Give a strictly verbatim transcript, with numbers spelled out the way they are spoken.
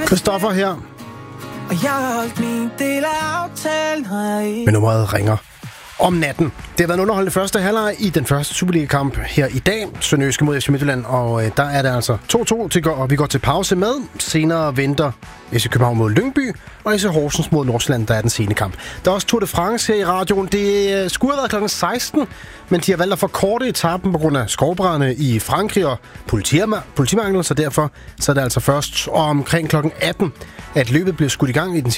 Christoffer her. Og jeg har holdt min del af aftalen, har jeg Men nummeret ringer om natten. Det har været en underholdende første halvleg i den første Superliga-kamp her i dag. Sønderjyske mod F C Midtjylland, og øh, der er det altså to to til går, og vi går til pause med. Senere venter F C København mod Lyngby, og F C Horsens mod Nordsjælland, der er den sene kamp. Der er også Tour de France her i radioen. Det øh, skulle have været klokken seksten, men de har valgt at forkorte etappen på grund af skovbrande i Frankrig og politimangel, så derfor så er det altså først omkring klokken atten, at løbet bliver skudt i gang i den